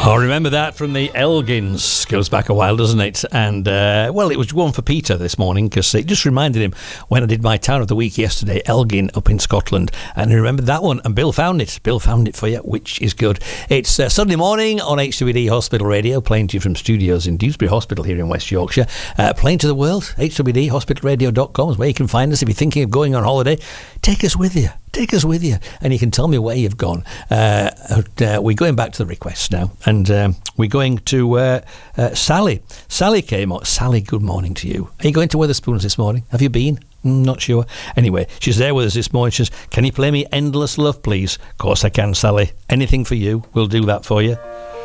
Oh, remember that from the Elgins. Goes back a while, doesn't it? And, well, it was one for Peter this morning because it just reminded him when I did my Town of the Week yesterday, Elgin up in Scotland. And he remembered that one. And Bill found it. Bill found it for you, which is good. It's Sunday morning on HWD Hospital Radio, playing to you from studios in Dewsbury Hospital here in West Yorkshire. Playing to the world, hwdhospitalradio.com is where you can find us. If you're thinking of going on holiday, take us with you. Take us with you, and you can tell me where you've gone. We're going back to the requests now, and we're going to Sally. Sally came on. Sally, good morning to you. Are you going to Wetherspoons this morning? Have you been? Not sure. Anyway, she's there with us this morning. She says, can you play me Endless Love, please? Of course I can, Sally. Anything for you. We'll do that for you.